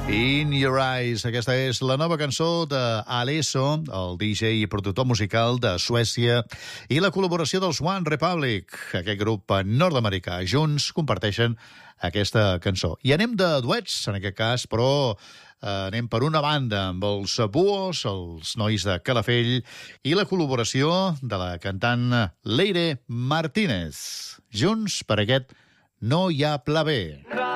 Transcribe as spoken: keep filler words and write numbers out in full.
In Your Eyes. Aquesta és la nova cançó d'Alesso, el D J i productor musical de Suècia, i la col·laboració dels One Republic, aquest grup nord-americà. Junts comparteixen aquesta cançó. I anem de duets, en aquest cas, però eh, anem per una banda amb els Buos, els nois de Calafell, i la col·laboració de la cantant Leire Martínez. Junts per aquest No hi ha pla B.